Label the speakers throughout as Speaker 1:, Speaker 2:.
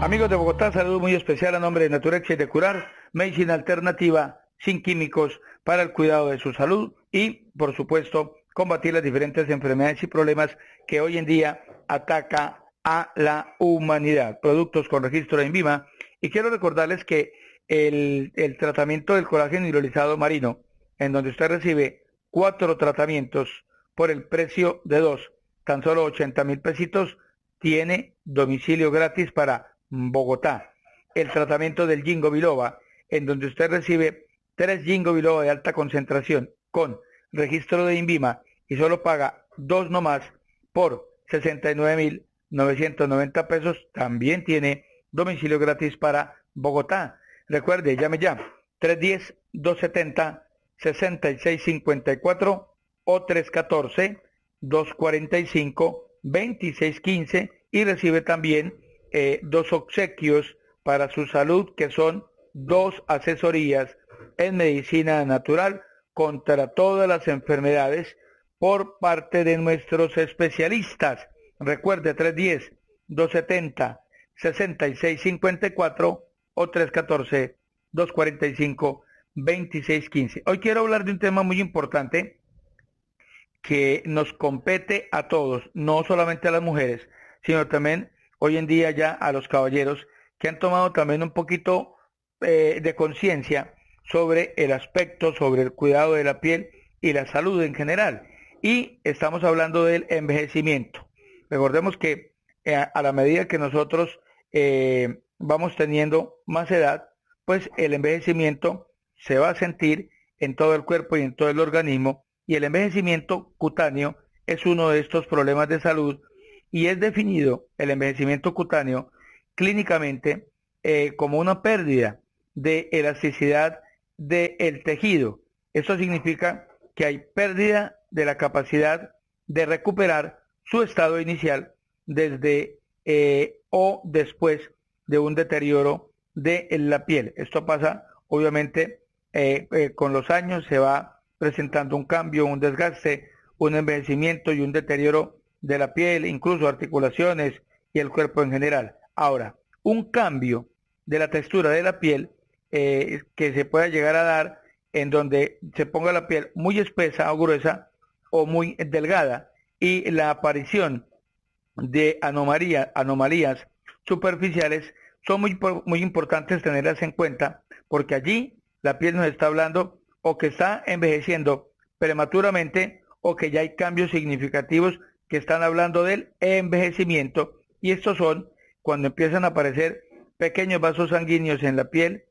Speaker 1: Amigos de Bogotá, saludo muy especial a nombre de Naturex y de Curar, medicina alternativa sin químicos para el cuidado de su salud y, por supuesto, combatir las diferentes enfermedades y problemas que hoy en día ataca a la humanidad. Productos con registro de INVIMA. Y quiero recordarles que el tratamiento del colágeno hidrolizado marino, en donde usted recibe 4 tratamientos por el precio de 2, tan solo 80.000 pesitos, tiene domicilio gratis para Bogotá. El tratamiento del Ginkgo biloba, en donde usted recibe 3 Ginkgo biloba de alta concentración con registro de INVIMA y solo paga 2 nomás por 69.990 pesos, también tiene domicilio gratis para Bogotá. Recuerde, llame ya, 310-270-6654 o 314-245-2615 y recibe también 2 obsequios para su salud, que son 2 asesorías en medicina natural contra todas las enfermedades por parte de nuestros especialistas. Recuerde, 310-270-6654 o 314-245-2615. Hoy quiero hablar de un tema muy importante que nos compete a todos, no solamente a las mujeres, sino también hoy en día ya a los caballeros que han tomado también un poquito de conciencia sobre el aspecto, sobre el cuidado de la piel y la salud en general. Y estamos hablando del envejecimiento. Recordemos que a la medida que nosotros vamos teniendo más edad, pues el envejecimiento se va a sentir en todo el cuerpo y en todo el organismo, y el envejecimiento cutáneo es uno de estos problemas de salud, y es definido el envejecimiento cutáneo clínicamente como una pérdida de elasticidad del tejido. Esto significa que hay pérdida de la capacidad de recuperar su estado inicial desde o después de un deterioro de la piel. Esto pasa obviamente con los años, se va presentando un cambio, un desgaste, un envejecimiento y un deterioro de la piel, incluso articulaciones y el cuerpo en general. Ahora, un cambio de la textura de la piel que se pueda llegar a dar en donde se ponga la piel muy espesa o gruesa o muy delgada, y la aparición de anomalías superficiales son muy importantes tenerlas en cuenta, porque allí la piel nos está hablando o que está envejeciendo prematuramente o que ya hay cambios significativos que están hablando del envejecimiento, y estos son cuando empiezan a aparecer pequeños vasos sanguíneos en la piel,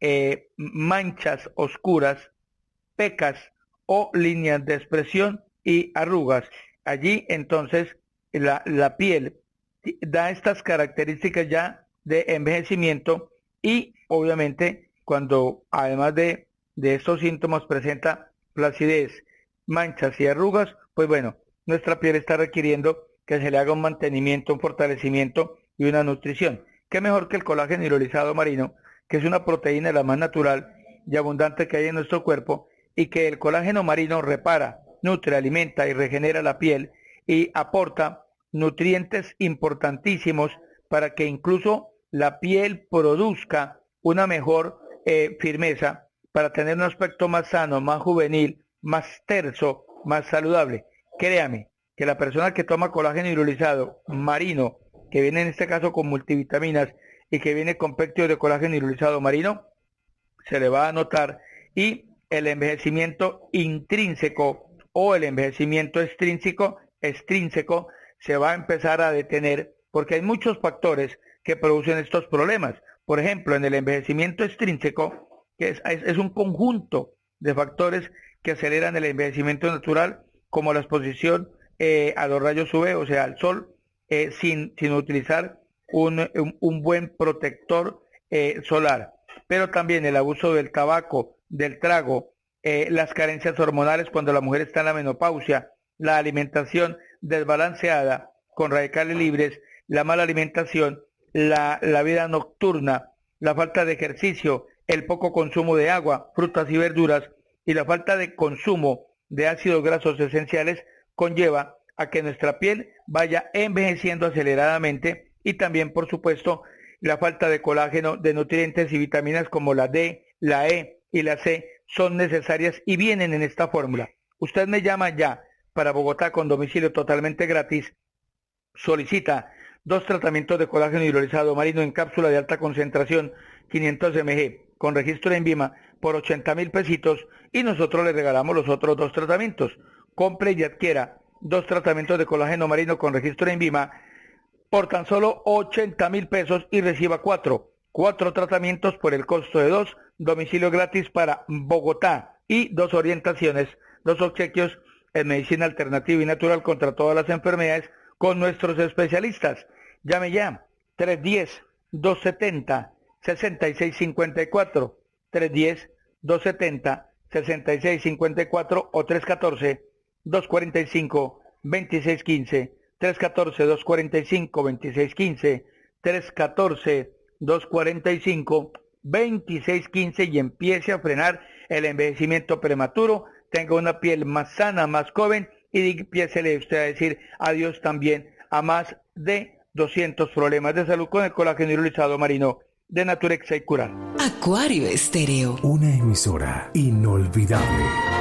Speaker 1: manchas oscuras, pecas o líneas de expresión y arrugas. Allí entonces la piel da estas características ya de envejecimiento, y obviamente cuando además de estos síntomas presenta flacidez, manchas y arrugas, pues bueno, nuestra piel está requiriendo que se le haga un mantenimiento, un fortalecimiento y una nutrición. ¿Qué mejor que el colágeno hidrolizado marino, que es una proteína la más natural y abundante que hay en nuestro cuerpo, y que el colágeno marino repara, nutre, alimenta y regenera la piel y aporta nutrientes importantísimos para que incluso la piel produzca una mejor firmeza, para tener un aspecto más sano, más juvenil, más terso, más saludable. Créame que la persona que toma colágeno hidrolizado marino, que viene en este caso con multivitaminas y que viene con péptidos de colágeno hidrolizado marino, se le va a notar, y el envejecimiento intrínseco o el envejecimiento extrínseco se va a empezar a detener, porque hay muchos factores que producen estos problemas. Por ejemplo, en el envejecimiento extrínseco, que es un conjunto de factores que aceleran el envejecimiento natural, como la exposición a los rayos UV, o sea, al sol, sin utilizar un buen protector solar, pero también el abuso del tabaco, del trago, las carencias hormonales cuando la mujer está en la menopausia, la alimentación desbalanceada con radicales libres, la mala alimentación, la vida nocturna, la falta de ejercicio, el poco consumo de agua, frutas y verduras, y la falta de consumo de ácidos grasos esenciales conlleva a que nuestra piel vaya envejeciendo aceleradamente, y también, por supuesto, la falta de colágeno, de nutrientes y vitaminas como la D, la E y la C son necesarias y vienen en esta fórmula. Usted me llama ya para Bogotá con domicilio totalmente gratis. Solicita 2 tratamientos de colágeno hidrolizado marino en cápsula de alta concentración, 500 mg, con registro en INVIMA por 80.000 pesitos y nosotros le regalamos los otros 2 tratamientos. Compre y adquiera 2 tratamientos de colágeno marino con registro en INVIMA por tan solo 80.000 pesos y reciba 4 tratamientos por el costo de 2, domicilio gratis para Bogotá y 2 orientaciones, 2 obsequios en medicina alternativa y natural contra todas las enfermedades con nuestros especialistas. Llame ya, 310-270-6654, 310-270-6654 o 314-245-2615, 314-245-2615, 314-245-2615 y empiece a frenar el envejecimiento prematuro, tenga una piel más sana, más joven y empiécele usted a decir adiós también a más de 200 problemas de salud con el colágeno hidrolizado marino de Naturexa y Curar.
Speaker 2: Acuario Estéreo.
Speaker 3: Una emisora inolvidable.